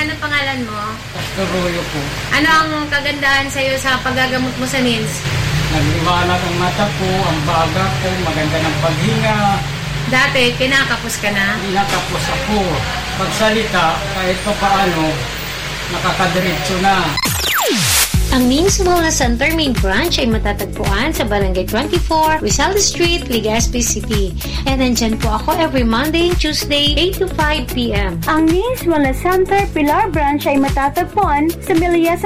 ano pangalan mo? Pastor Royo po. Ano ang kagandahan sa'yo sa paggagamot mo sa NILS? Nagliwanag ang mata ko, ang baga ko, maganda ng paghinga. Dati, kinakapos ka na? Inakapos ako. Pagsalita, kahit pa paano, nakakadiretso na. Ang NILS Wellness Center main branch ay matatagpuan sa Barangay 24, Rizal Street, Legazpi City. And nandyan po ako every Monday and Tuesday, 8 to 5 p.m. Ang NILS Wellness Center Pilar Branch ay matatagpuan sa Milias